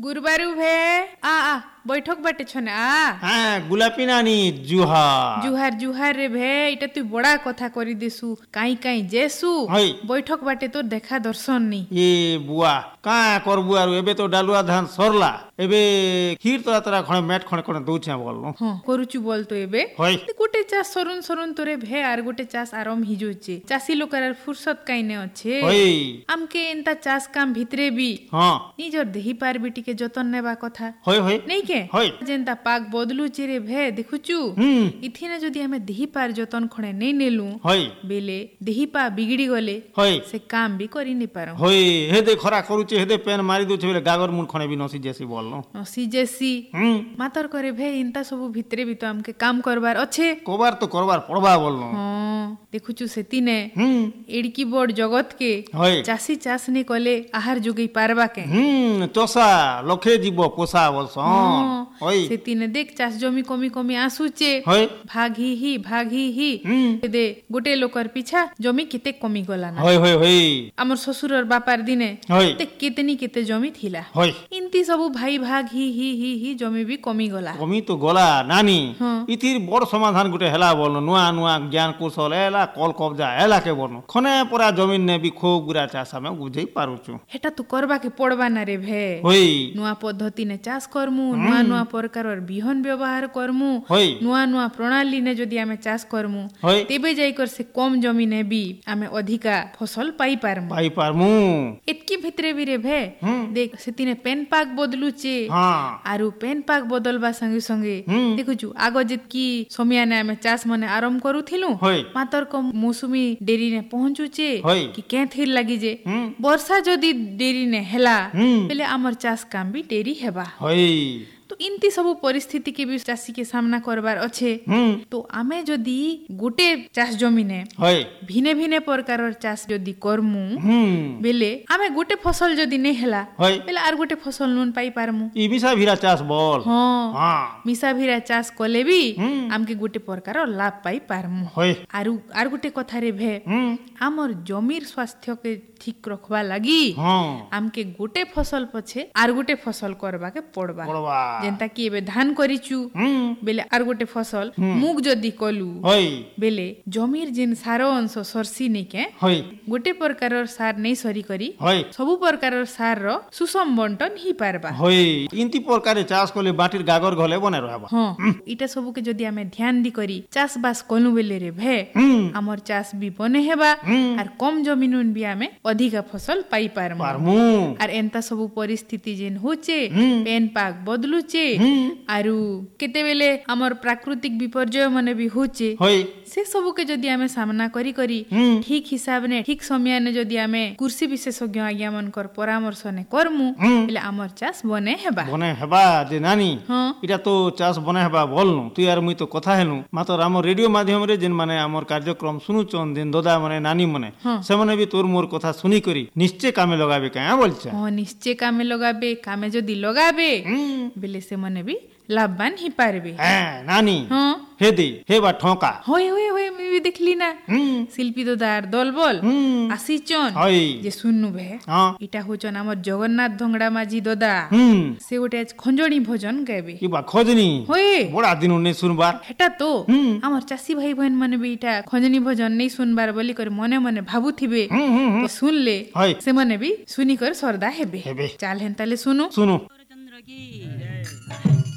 गुरुबारू भे आ बैठक बाटे छने गुलापी नानी जुहार जुहार जुहार रे भे इटा तू बड़ा कथा करी देसु काई काई जेसु बैठक बाटे तो देखा दर्शन नी ये बुआ का करबु आरो एबे तो डालुआ धान सरला एबे खीर तरा तरा खणे मैट खणे खणे दउछा बोलनो हां करूचु बोल तो एबे गोटे चास सरुन सरुन तोरे भे आर गोटे चास आराम हिजोचे चासी लोकर फुर्सत काईने अच्छे हमके एंता चास काम भितरे भी हां निजर देही पार बिटी के जतन नेबा कथा होय नहीं के जेंता पाक बदलुची रे भे देखुचु इथिने जदी हमें देही पार जतन खणे नहीं नेलु बेले देही पा बिगड़ी गले से काम भी करी नहीं पारो हेदे खरा करूचे हेदे पेन मारी दोचे बेले गागर मुन खणे भी नसी जैसी बोलनो नसी जैसी मातर करे भे इंता सब भितरे भी तो हमके काम करबार अच्छे कोबार तो करबार पड़बा बोलनो देखुचु सेतिने एड़की बोर्ड जगत के चासी चास ने कले आहार जोगई पारबा के चोसा लखे जीव पोसा बोलसन सेतिने देख चास जमी कमी कमी आसुचे भागी ही दे गोटे लोकर पिछा जमी केते कमी गला ना हमर ससुरर बापार दिने ते केतनी केते जमी थिला इंती सब भाई भाग ही जमी भी कमी गला नानी इतिर बड़ समाधान गुटे हेला बोलनो नुआ नुआ ज्ञान कौशल एला कल कब्जा एला के बोलनो खने परा जमीन ने भी खूब गुरा चासा में बुझै पारुछु हेटा तू करबा के पड़बा ना रे भे नुआ पद्धति ने चास करमु नुआ नुआ प्रकारर बिहन व्यवहार करमु नुआ नुआ प्रणाली ने जदी आमे चास करमु तेबे जाई कर से कम जमीने भी आमे अधिका फसल पाई पारमु एतकी भितरे भी रे भे देख सेतिने पेन पाक बदलुचे आरु पेन पाक बदलबा संगे संगे देखुछु आगो जेतकी समियाने आमे चास मने आरंभ करूथिलु मातर को मौसमी डेरी ने पहुंचुचे कि केथिर लागि जे वर्षा जदी डेरी ने हेला पहले हमर चास काम भी डेरी हेबा तो इनती सब परिस्थिति के भी चासी के सामना करबार अच्छे तो आमे जदी गोटे चास जमीने भिने भिने प्रकारर चास जदी करमु बेले आमे गोटे फसल जदी ने हेला बेले आर गोटे फसल नुन पाई पारमु ई मिसा भिरा चास बोल मिसा भिरा चास कले भी आमके गोटे प्रकार लाभ पाई पारमु आर गोटे कथा रे भे हमर जमीर स्वास्थ्य के ठीक रखबा लागि आमके गोटे फसल पछे आर गोटे फसल करबा के पड़बा जेंता कि एबे धान करिचु बेले आर गोटे फसल मुग जदी कलु बेले जमीर जिन सारो अंश सरसी नै के गोटे प्रकारर सार नै सरी करी सबु प्रकारर सार रो सुसम बंटन ही पारबा इंती प्रकारे चास कोले बाटिर गागर घले बने रहबा इटा सबु के जदी हमें ध्यान दी करी चास बास कलु बेले रे भे हमर चास भी बने हेबा आर कम जमीनुन भी हमें अधिका फसल पाई पारमु आर एंता सबु परिस्थिति जिन होचे पेन पाक बदलु आरु केते बेले हमर प्राकृतिक विपर्यय माने भी होचे से सब के जदी हमें सामना करी करी ठीक हिसाब ने ठीक समय ने जदी हमें कृषि विशेषज्ञ आज्ञा मनकर परामर्श ने करमु बेले हमर चास बने हेबा जे नानी इटा तो चास बने हेबा बोलनु तू यार मुई तो कथा हेनु मात्र हमर रेडियो माध्यम रे जिन माने हमर कार्यक्रम सुनुचन दिन दादा माने नानी माने से माने भी तोर मोर कथा सुनी करी निश्चय कामे लगाबे का बोलछा निश्चय कामे लगाबे कामे जदी लगाबे बेले से मने भी लाभवान ही पारबे नानी हेदी हेबा ठोका होय मैं भी देखली ना शिल्पी दादार दलबल आसीचन जे सुन्नु भे इटा होचन हमर जगन्नाथ धोंगड़ा माझी दादा से गोटे आज खंजणी भजन गाबे की बा खोजनी होय बड़ा दिन ने सुनबार हेटा तो हमर चासी भाई बहन माने भी इटा खंजणी भजन नहीं सुनबार बोली कर मने मने भाबुथिबे तो सुन ले से मने भी सुनी कर सरदा हेबे चाल हेन ताले सुनु